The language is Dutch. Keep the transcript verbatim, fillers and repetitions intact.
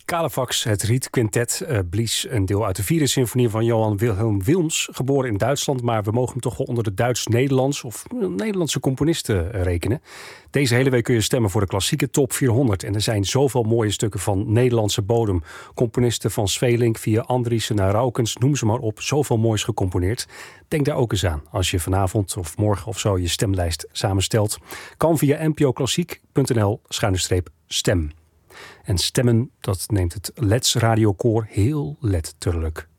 Calefax, het Riet Quintet, uh, blies een deel uit de vierde symfonie van Johan Wilhelm Wilms, geboren in Duitsland, maar we mogen hem toch wel onder de Duits-Nederlands of Nederlandse componisten rekenen. Deze hele week kun je stemmen voor de klassieke top vierhonderd. En er zijn zoveel mooie stukken van Nederlandse bodem. Componisten van Svelink via Andriessen naar Raukens, noem ze maar op. Zoveel moois gecomponeerd. Denk daar ook eens aan als je vanavond of morgen of zo je stemlijst samenstelt. Kan via npoklassiek.nl schuine streep stem. En stemmen, dat neemt het Leds Radiokoor heel letterlijk.